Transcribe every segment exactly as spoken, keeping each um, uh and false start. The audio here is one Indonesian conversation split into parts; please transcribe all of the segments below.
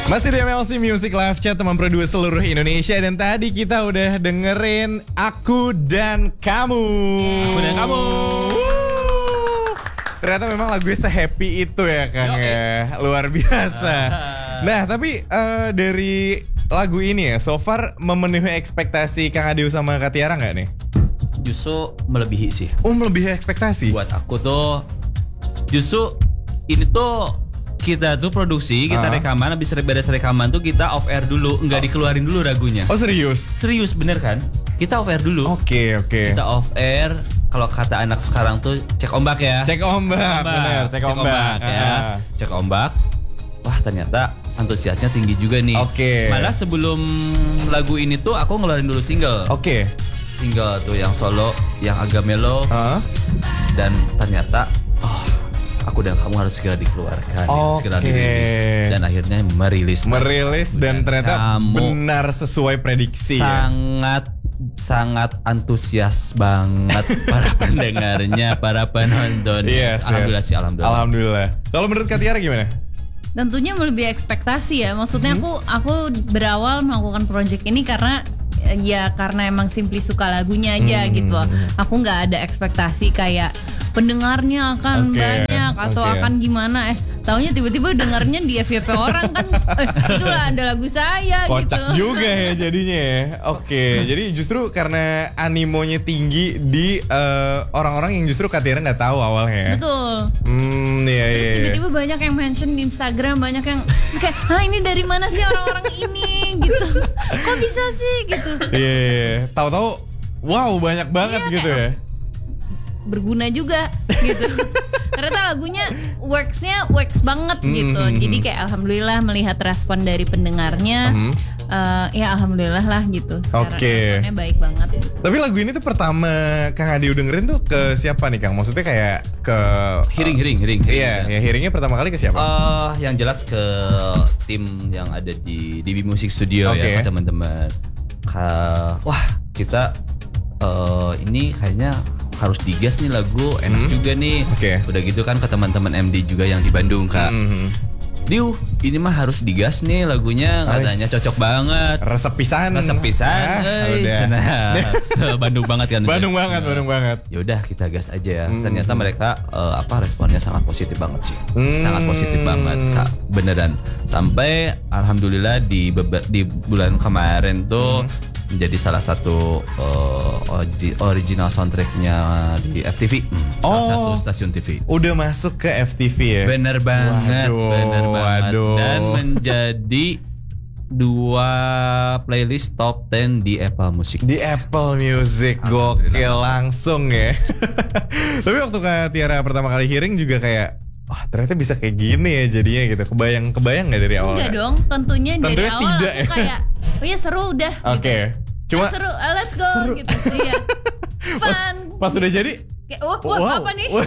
Masih di M L C Music Live Chat, teman produser seluruh Indonesia. Dan tadi kita udah dengerin Aku dan Kamu. Aku dan Kamu. Wuh. Ternyata memang lagunya se-happy itu ya Kang ya. Luar biasa. Nah tapi uh, dari lagu ini ya, so far memenuhi ekspektasi Kang Adeu sama Kak Tiara gak nih? Justru melebihi sih. Oh, melebihi ekspektasi? Buat aku tuh justru ini tuh kita tuh produksi, kita uh. rekaman, habis beres rekaman tuh kita off air dulu, nggak oh. dikeluarin dulu lagunya. Oh serius? Serius bener kan? Kita off air dulu. Oke okay, oke. Okay. Kita off air. Kalau kata anak sekarang tuh cek ombak ya. Cek ombak, cek ombak. Bener. Cek, cek ombak, ombak uh. ya. Cek ombak. Wah ternyata antusiasnya tinggi juga nih. Oke. Okay. Malah sebelum lagu ini tuh aku ngeluarin dulu single. Oke. Okay. Single tuh yang solo, yang agak mellow. Uh. Dan ternyata oh, Aku dan Kamu harus segera dikeluarkan, okay. segera dirilis, dan akhirnya merilis. Merilis dan, dan ternyata benar sesuai prediksi. Sangat ya? sangat antusias banget para pendengarnya, para penonton. Yes, alhamdulillah yes. sih, alhamdulillah. Alhamdulillah. Kalau menurut Kak Tiara gimana? Tentunya melebihi ekspektasi ya. Maksudnya hmm. aku aku berawal melakukan project ini karena ya karena emang simply suka lagunya aja hmm. gitu loh. Aku nggak ada ekspektasi kayak pendengarnya akan okay. banyak atau okay. akan gimana. Eh taunya tiba-tiba dengarnya di F Y P orang kan. Eh, itulah ada lagu saya. Kocak gitu. juga ya jadinya ya. Oke okay. Jadi justru karena animonya tinggi di uh, orang-orang yang justru Kak Tiara gak tahu awalnya. Betul. Hmm, iya, Terus iya. tiba-tiba banyak yang mention di Instagram, banyak yang kayak, hah ini dari mana sih orang-orang ini gitu. Kok bisa sih gitu. Iya, yeah, yeah. Tahu-tahu wow banyak banget yeah, gitu ya. Berguna juga gitu. Ternyata lagunya works-nya works banget gitu. Mm-hmm. Jadi kayak alhamdulillah melihat respon dari pendengarnya. Mm-hmm. uh, ya alhamdulillah lah gitu. Oke. Okay. Responnya baik banget. Tapi lagu ini tuh pertama Kang Adeu dengerin tuh ke siapa nih Kang? Maksudnya kayak ke Hearing, hearing, hearing. Iya, ya hearingnya pertama kali ke siapa? Uh, yang jelas ke tim yang ada di D B Music Studio okay. ya, teman-teman. Ka- wah kita uh, ini kayaknya harus digas nih lagu, enak hmm. juga nih. Oke. Okay. Udah gitu kan ke teman-teman M D juga yang di Bandung Kak. Hmm. Diu, ini mah harus digas nih lagunya, katanya cocok banget. Resep pisan. Resep pisan. Ah, udah. Bandung banget kan. Bandung banget, nah, Bandung banget. Ya udah kita gas aja ya. Hmm. Ternyata mereka uh, apa responnya sangat positif banget sih. Hmm. Sangat positif banget Kak, beneran. Sampai alhamdulillah di beba- di bulan kemarin tuh hmm. menjadi salah satu uh, original soundtracknya di F T V, hmm, salah oh, satu stasiun T V. Udah masuk ke F T V ya? Bener banget, waduh, bener banget. Waduh. Dan menjadi dua playlist top sepuluh di Apple Music. Di Apple Music, gokil langsung ya. Tapi waktu Kak Tiara pertama kali hearing juga kayak, wah oh, ternyata bisa kayak gini ya jadinya gitu. Kebayang-kebayang gak dari awal? Enggak dong, tentunya, tentunya dari awal tidak, aku ya? kayak oh iya seru udah. Oke. Okay. Gitu. Cuma ah, seru, ah, let's go seru. Gitu. Iya. Fun. Pas, pas udah jadi, kayak wah, wah wow. apa nih?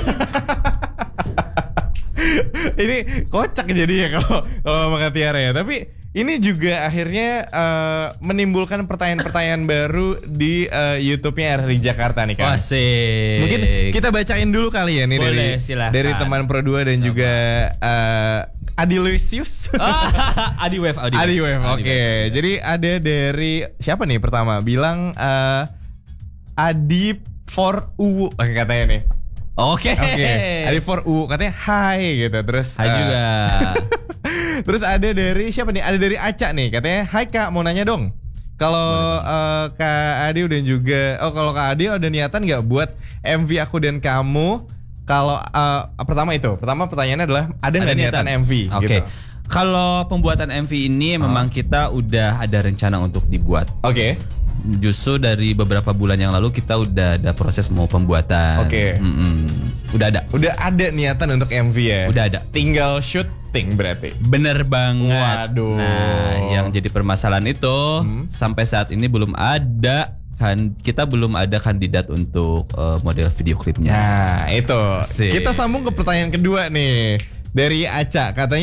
Ini kocak jadinya kalau kalau sama Kak Tiara ya. Tapi ini juga akhirnya uh, menimbulkan pertanyaan-pertanyaan baru di uh, YouTube-nya R R I Jakarta nih kan. Asik. Mungkin kita bacain dulu kali ya nih. Boleh, dari silahkan. Dari teman Pro dua dan Sama. juga uh, Adi Lucius. Adi Wave, Adi Wave. Adi Wave. Oke. Okay. Jadi ada dari siapa nih pertama? Bilang uh, Adi for U katanya nih. Oke. Okay. Oke. Okay. Adi for U katanya hai gitu. Terus hai uh, juga. Terus ada dari siapa nih? Ada dari Aca nih katanya, "Hai Kak, mau nanya dong. Kalau uh, Kak Adi dan juga oh kalau Kak Adi ada niatan nggak buat M V Aku dan Kamu?" Kalau uh, pertama itu, pertama pertanyaannya adalah ada nggak niatan M V? Oke. Okay. Gitu. Kalau pembuatan M V ini uh. memang kita udah ada rencana untuk dibuat. Oke. Okay. Justru dari beberapa bulan yang lalu kita udah ada proses mau pembuatan. Oke. Okay. Udah ada. Udah ada niatan untuk M V ya. Udah ada. Tinggal syuting berarti. Bener banget. Waduh. Nah, yang jadi permasalahan itu hmm. sampai saat ini belum ada. Kan kita belum ada kandidat untuk uh, model video klipnya. Nah itu. Asik. Kita sambung ke pertanyaan kedua nih dari Aca. Katanya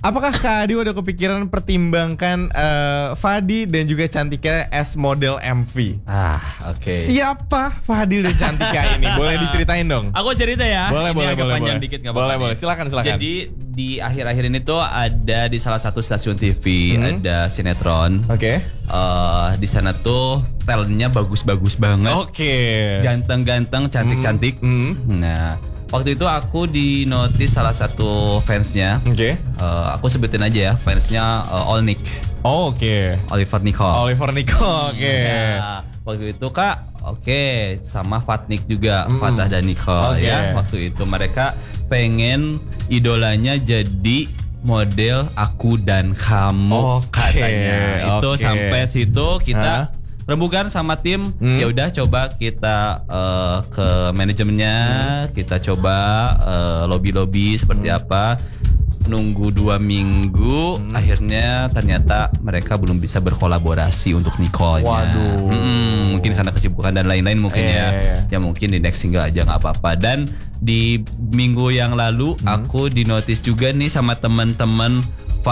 Apakah Kak Adi udah kepikiran pertimbangkan uh, Fadi dan juga Cantika as model M V? Ah, oke. Okay. Siapa Fadi dan Cantika ini? Boleh diceritain dong? Aku cerita ya. Boleh, ini boleh, agak boleh. panjang boleh. dikit, gak boleh, apa-apa. boleh. Silakan, silakan. Jadi di akhir-akhir ini tuh ada di salah satu stasiun T V hmm. ada sinetron. Oke. Okay. Uh, di sana tuh talentnya bagus-bagus banget. Oke. Okay. Ganteng-ganteng, cantik-cantik. Hmm. Hmm. Nah, waktu itu aku di notice salah satu fansnya. Oke. Okay. Uh, aku sebutin aja ya, fansnya uh, Olnik. Oh, oke. Okay. Oliver Nicole. Oliver Nicole, oke. Okay. Ya, waktu itu Kak, oke, okay, sama Fatnik juga, mm. Fatah dan Nicole okay. ya. Waktu itu mereka pengen idolanya jadi model Aku dan Kamu, okay. katanya. Itu okay. sampai situ kita huh? rembukan sama tim, hmm. ya udah coba kita uh, ke manajemennya, hmm. kita coba uh, lobby-lobby seperti hmm. apa. Nunggu dua minggu, hmm. akhirnya ternyata mereka belum bisa berkolaborasi untuk Nicole-nya. Waduh. Hmm, mungkin karena kesibukan dan lain-lain mungkin eh, ya. Eh. Ya mungkin di next single aja nggak apa-apa. Dan di minggu yang lalu hmm. aku dinotis juga nih sama teman-teman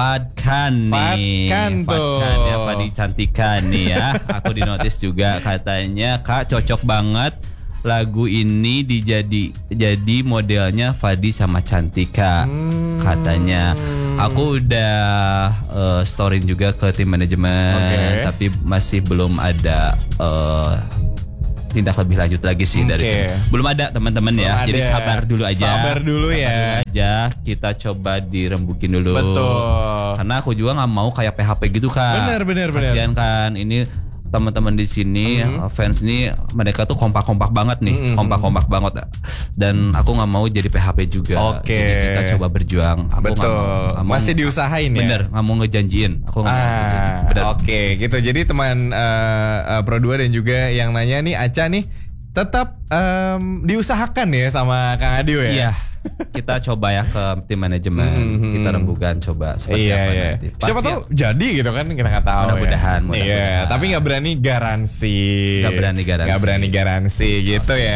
Fadkan nih. Fadkan tuh. Fadkan ya, Fadi Cantika nih ya. Aku dinotis juga katanya Kak cocok banget lagu ini dijadi jadi modelnya Fadi sama Cantika. Hmm. Katanya. Aku udah uh, storyin juga ke tim manajemen, okay. tapi masih belum ada uh, tindak lebih lanjut lagi sih okay. dari itu. Belum ada teman-teman ya. Ada. Jadi sabar dulu aja. Sabar dulu sabar ya. Dulu aja. Kita coba dirembukin dulu. Betul. Karena aku juga nggak mau kayak P H P gitu Kak. Bener bener bener. Kasian kan ini teman-teman di sini mm-hmm. fans ini mereka tuh kompak-kompak banget nih, mm-hmm. kompak-kompak banget. Dan aku nggak mau jadi P H P juga. Oke. Okay. Jadi kita coba berjuang. Aku betul. Gak mau, gak mau, masih diusahain ya. Bener. Nggak mau ngejanjiin. Aku nggak ah, mau ngejanjiin. Oke, okay. gitu. Jadi teman uh, uh, Pro dua dan juga yang nanya nih Aca nih tetap um, diusahakan ya sama Kang Adio ya. Iya. Kita coba ya ke tim manajemen, mm-hmm. kita rembukan coba seperti iya, apa iya. nanti. Pasti siapa tahu jadi gitu kan, kita nggak tahu. Mudah-mudahan. Ya. Mudah-mudahan. Iya, tapi nggak berani garansi. Nggak berani garansi. Nggak berani garansi gitu okay. ya.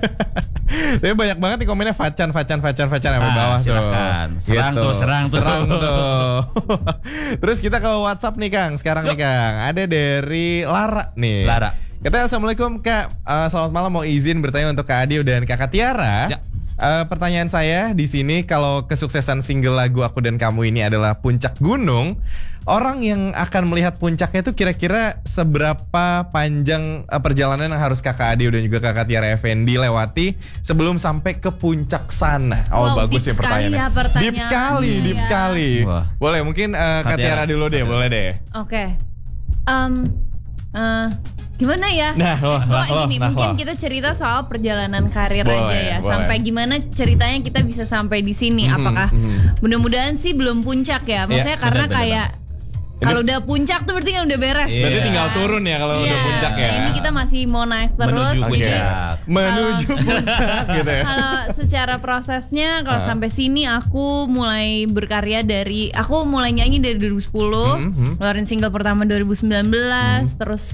Tapi banyak banget nih komennya Facan, Facan, Facan, Facan sampai ah, bawah silakan. tuh. Serang gitu. tuh, serang tuh. Serang tuh. Terus kita ke WhatsApp nih Kang. Sekarang Yuk. nih Kang, ada dari Lara nih. Lara. Katanya assalamualaikum Kak. Uh, selamat malam, mau izin bertanya untuk Kak Adio dan Kakak Tiara. Ya. Uh, pertanyaan saya di sini, kalau kesuksesan single lagu Aku dan Kamu ini adalah puncak gunung, orang yang akan melihat puncaknya itu kira-kira seberapa panjang uh, perjalanan yang harus Kakak Adio dan juga Kakak Tiara Effendi lewati sebelum sampai ke puncak sana? Oh, wow, bagus ya pertanyaannya. Ya pertanyaan. Deep sekali, deep ya. sekali. Wah. Boleh mungkin uh, Kak Tiara dulu deh, boleh deh. Oke. Okay. Um, uh, Gimana ya? Nah, loh, oh nah, gini, nah, mungkin loh. kita cerita soal perjalanan karir boleh, aja ya. boleh. Sampai gimana ceritanya kita bisa sampai di sini? Mm-hmm, Apakah mm-hmm. mudah-mudahan sih belum puncak ya? Maksudnya yeah, karena bener, kayak kalau udah puncak tuh berarti kan udah beres. Yeah. Berarti gitu tinggal kan? turun ya kalau yeah. udah puncak ya. Nah, ini kita masih mau naik terus. Menuju puncak. Jadi, Menuju kalau, puncak gitu ya. Kalau secara prosesnya kalau uh. sampai sini aku mulai berkarya dari aku mulai nyanyi dari dua ribu sepuluh, mm-hmm. ngeluarin single pertama dua ribu sembilan belas, mm-hmm. terus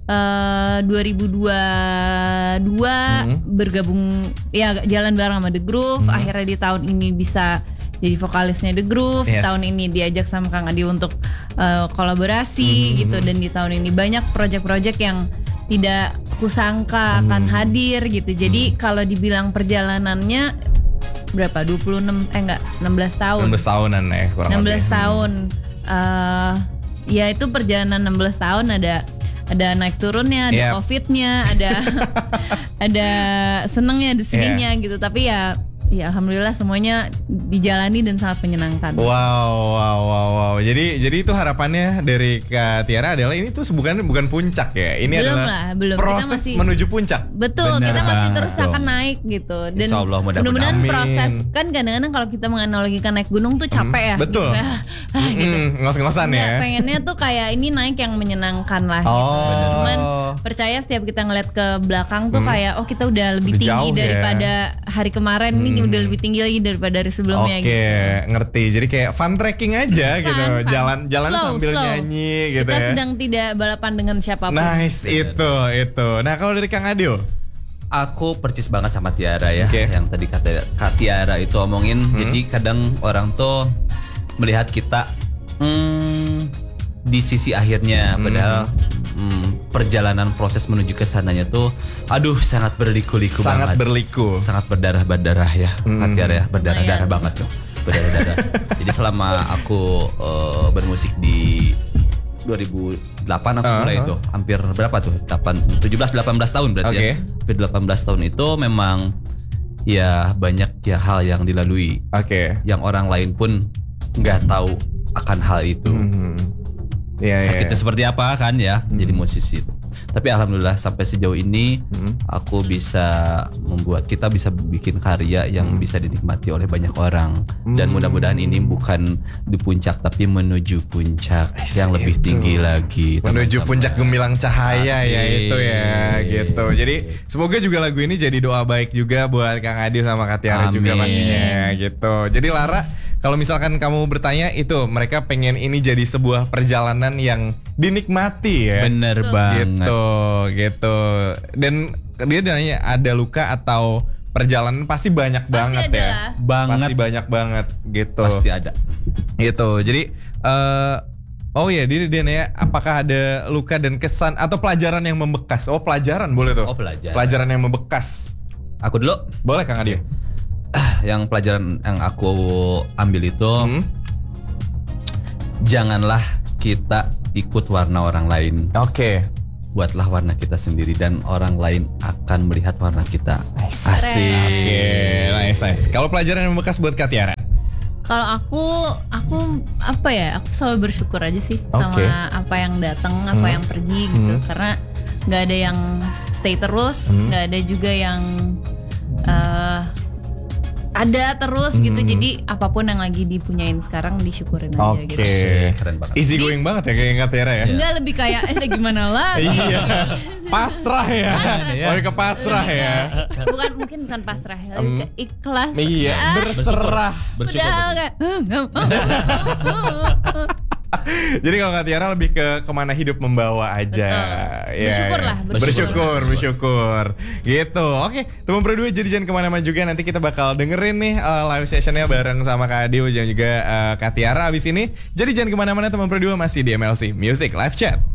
Uh, dua ribu dua puluh dua hmm. bergabung ya jalan bareng sama The Groove. hmm. Akhirnya di tahun ini bisa jadi vokalisnya The Groove. Yes. Tahun ini diajak sama Kang Adi untuk uh, kolaborasi hmm. gitu. Dan di tahun ini banyak project-project yang tidak kusangka hmm. akan hadir gitu. Jadi hmm. kalau dibilang perjalanannya berapa? dua puluh enam eh enggak enam belas tahun. enam belas tahunan ya kurang enam belas lebih. tahun. Uh, ya itu perjalanan enam belas tahun, ada ada naik turunnya, ada yeah. covidnya, ada ada senengnya, ada sedihnya yeah. gitu. Tapi ya, ya alhamdulillah semuanya dijalani dan sangat menyenangkan. Wow, wow, wow, wow. Jadi, jadi itu harapannya dari Kak Tiara adalah ini tuh bukan bukan puncak ya. Ini belum adalah lah, belum. proses kita masih, menuju puncak. Betul, bener kita masih terus dong. akan naik gitu. Dan mudah-mudahan proses kan kadang-kadang kalau kita menganalogikan naik gunung tuh capek hmm, ya. Betul. Gitu. ah, gitu. Mm, ngos-ngosan ya. Pengennya tuh kayak ini naik yang menyenangkan lah oh. gitu. Cuman percaya setiap kita ngeliat ke belakang tuh hmm. kayak oh kita udah lebih udah tinggi daripada ya. hari kemarin hmm. nih udah lebih tinggi lagi daripada hari sebelumnya. Oke, gitu. Ngerti. Jadi kayak fun trekking aja fun, gitu. Fun. Jalan jalan slow, sambil slow. nyanyi gitu kita ya. sedang tidak balapan dengan siapapun. Nice, itu itu. Nah, kalau dari Kang Adio? Aku percis banget sama Tiara ya. Okay. Yang tadi kata Kak Tiara itu omongin. Hmm. Jadi kadang orang tuh melihat kita hmm, di sisi akhirnya, padahal hmm, perjalanan proses menuju ke sananya tuh aduh sangat berliku-liku Sangat banget. berliku. Sangat berdarah-berdarah ya, Hmm. Katiar ya, berdarah-darah Lumayan. banget tuh. Berdarah-darah. Jadi selama aku uh, bermusik di dua ribu delapan aku Uh-huh. mulai itu, hampir berapa tuh? delapan, tujuh belas delapan belas tahun berarti Oke. ya. Hampir delapan belas tahun itu memang ya banyak ya hal yang dilalui Oke. yang orang lain pun nggak tahu akan hal itu. Hmm. Iya, iya, Sakitnya iya. seperti apa kan ya jadi musisi itu. Tapi alhamdulillah sampai sejauh ini aku bisa membuat, kita bisa bikin karya yang bisa dinikmati oleh banyak orang, dan mudah-mudahan ini bukan di puncak tapi menuju puncak yang lebih itu. tinggi lagi. Menuju teman-teman. puncak gemilang cahaya ya Asik. itu ya gitu. Jadi semoga juga lagu ini jadi doa baik juga buat Kang Adi sama Kak Tiara juga Amin. pastinya gitu. Jadi Lara, kalau misalkan kamu bertanya itu mereka pengen ini jadi sebuah perjalanan yang dinikmati ya. Bener banget. Gitu, gitu. Dan dia nanya ada luka atau perjalanan pasti banyak banget ada ya. lah. Banget. Pasti banyak banget gitu. Pasti ada. Gitu. Jadi eh oh ya, dia dia nanya apakah ada luka dan kesan atau pelajaran yang membekas. Oh, pelajaran boleh tuh. Oh, pelajaran. Pelajaran yang membekas. Aku dulu. Boleh Kang Adi. Yang pelajaran yang aku ambil itu, Hmm? janganlah kita ikut warna orang lain. Oke. Buatlah warna kita sendiri dan orang lain akan melihat warna kita. Nice. Asik. Oke, nice, nice. Kalau pelajaran yang membekas buat Kak Tiara. Kalau aku, aku apa ya? Aku selalu bersyukur aja sih Oke. sama apa yang datang, apa Hmm. yang pergi gitu. Hmm. Karena nggak ada yang stay terus, Hmm. nggak ada juga yang eh, ada terus gitu. Hmm. Jadi apapun yang lagi dipunyain sekarang disyukurin aja Oke. gitu. Keren banget. Easy going banget ya kayak Kak Tiara ya. Enggak, lebih kayak eh gimana lah. Iya. Pasrah ya. ya. Oh, ke pasrah Lebih ya. ke- bukan mungkin bukan pasrah ya, lebih ke ikhlas. Iya, Ah, berserah. Bersyukur. udah kayak "Ah, nggak mau." Jadi kalau Kak Tiara lebih ke kemana hidup membawa aja. Betul. Ya, Bersyukur ya. lah, Bersyukur, bersyukur. bersyukur. Gitu. Oke, teman berdua jadi jangan kemana-mana juga. Nanti kita bakal dengerin nih uh, live sessionnya bareng sama Kak Adi dan juga uh, Kak Tiara abis ini. Jadi jangan kemana-mana teman berdua, masih di M L C Music Live Chat.